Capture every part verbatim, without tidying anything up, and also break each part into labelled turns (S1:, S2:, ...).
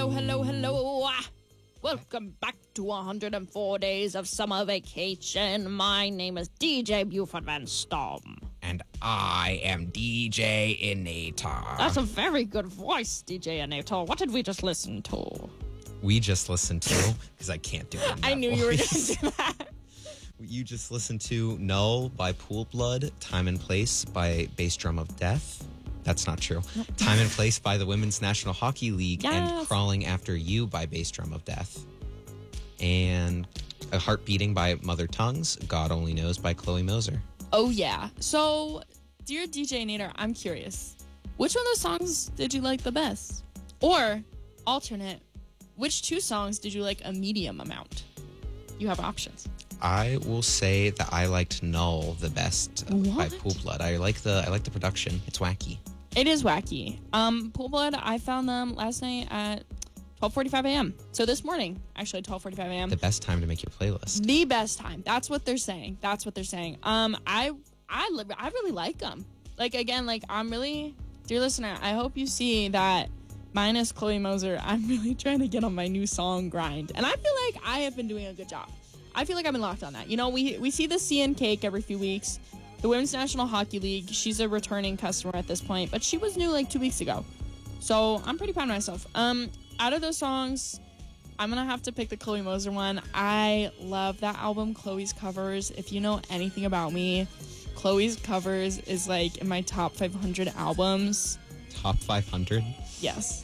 S1: hello, hello, hello. Welcome back to one hundred four Days of Summer Vacation. My name is D J Buford Van Storm.
S2: And I am D J Inator.
S1: That's a very good voice, D J Inator. What did we just listen to?
S2: We just listened to, because I can't do it in that
S1: I knew
S2: voice.
S1: you were going to do that.
S2: You just listened to Null by Pool Blood, Time and Place by Bass Drum of Death. That's not true. Time and Place by the Women's National Hockey League,
S1: Yes.
S2: and Crawling After You by Bass Drum of Death. And A Heart Beating by Mother Tongues, God Only Knows by Chloe Moser.
S1: Oh, yeah. So, dear D J Nader, I'm curious. Which one of those songs did you like the best? Or, alternate, which two songs did you like a medium amount? You have options.
S2: I will say that I liked Null the best uh, by
S1: What?
S2: Pool Blood. I like the I like the production. It's wacky.
S1: It is wacky. Um, Pool Blood, I found them last night at twelve forty-five a.m. So this morning, actually twelve forty-five a.m.
S2: The best time to make your playlist.
S1: The best time. That's what they're saying. That's what they're saying. Um, I, I, li- I really like them. Like, again, like, I'm really, dear listener, I hope you see that minus Chloe Moser, I'm really trying to get on my new song grind. And I feel like I have been doing a good job. I feel like I've been locked on that. You know, we we see the C N Cake every few weeks. The Women's National Hockey League, she's a returning customer at this point, but she was new like two weeks ago. So I'm pretty proud of myself. Um, out of those songs, I'm going to have to pick the Chloe Moser one. I love that album, Chloe's Covers. If you know anything about me, Chloe's Covers is like in my top five hundred albums.
S2: Top five hundred?
S1: Yes.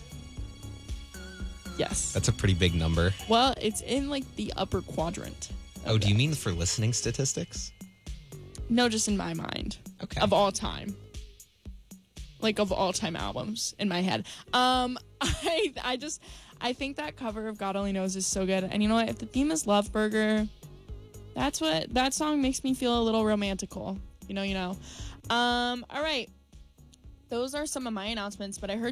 S1: Yes.
S2: That's a pretty big number.
S1: Well, it's in like the upper quadrant.
S2: Oh, do you mean for listening statistics?
S1: No, just in my mind.
S2: Okay.
S1: Of all time. Like of all time albums in my head. Um, I I just I think that cover of God Only Knows is so good. And you know what? If the theme is Love Burger, that's what that song makes me feel a little romantical. You know, you know. Um, all right. Those are some of my announcements, but I heard